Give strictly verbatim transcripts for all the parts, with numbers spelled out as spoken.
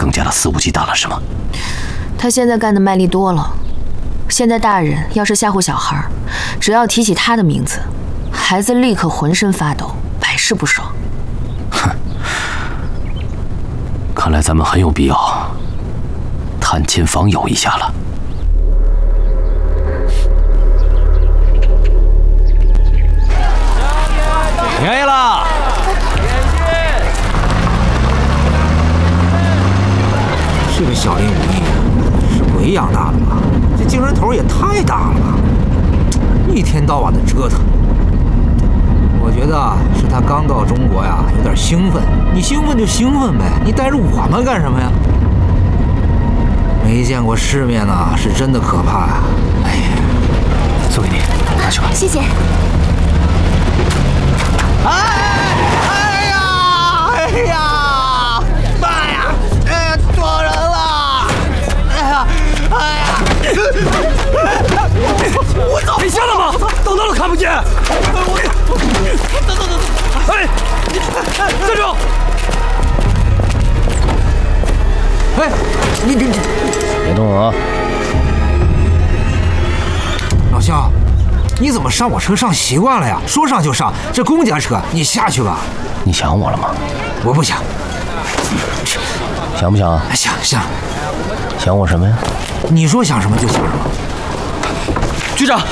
更加的肆无忌惮了，是吗？ 他现在干的卖力多了。现在大人要是吓唬小孩，只要提起他的名字，孩子立刻浑身发抖，百试不爽。 哼，看来咱们很有必要探亲访友一下了。 便宜了！ 这个小林武艺是鬼养大的吧？这精神头也太大了吧！一天到晚的折腾，我觉得是他刚到中国呀，有点兴奋。你兴奋就兴奋呗，你带着我们干什么呀？没见过世面呐，是真的可怕呀！哎呀， 送给你，拿去吧。 谢谢。 哎哎呀哎呀！妈呀！哎呀，撞人了！哎呀哎呀！我操！ 你瞎了吗？等到了看不见！我等等等等！哎，站住！ 哎，你你你别动啊！ 老肖，你怎么上我车上习惯了呀？说上就上，这公家车，你下去吧。 你想我了吗？ 我不想。 想不想啊？ 想想。 想我什么呀？ 你说想什么就想什么。 局长，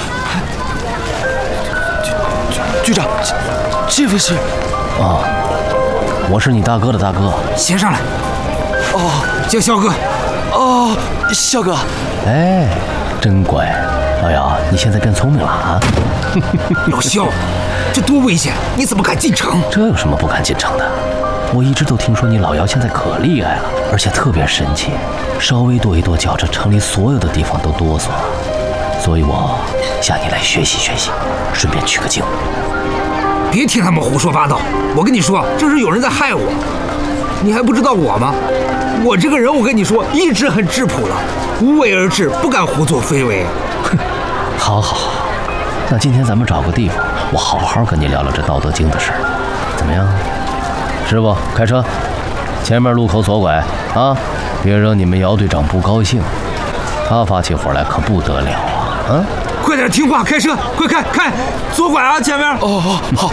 局局长，这位是？ 啊，我是你大哥的大哥。 先上来。 哦， 叫肖哥。 哦，肖哥。 哎，真乖。哎呀，你现在变聪明了啊！ 老肖，这多危险！你怎么敢进城？ 这有什么不敢进城的？我一直都听说你老姚现在可厉害了，而且特别神奇，稍微跺一跺脚，这城里所有的地方都哆嗦。所以我向你来学习学习，顺便取个经。 别听他们胡说八道！我跟你说，这是有人在害我。你还不知道我吗？我这个人，我跟你说，一直很质朴了，无为而治，不敢胡作非为。哼， 好好好，那今天咱们找个地方，我好好跟你聊聊这《道德经》的事儿，怎么样？师傅，开车，前面路口左拐啊，别惹你们姚队长不高兴，他发起火来可不得了啊！啊， 快点听话，开车，快开开，左拐啊，前面。 哦哦，好。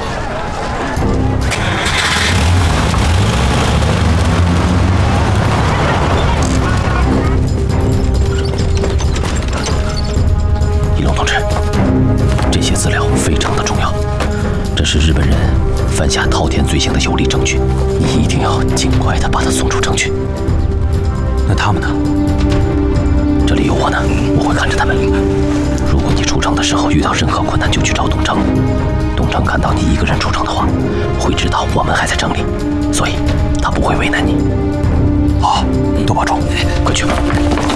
一龙同志，这些资料非常的重要，这是日本人犯下滔天罪行的有力证据，你一定要尽快的把他送出城去。 那他们呢？ 这里有我呢，我会看着他们。如果你出城的时候遇到任何困难，就去找董成。董成看到你一个人出城的话，会知道我们还在城里，所以他不会为难你。 好，多保重， 快去吧。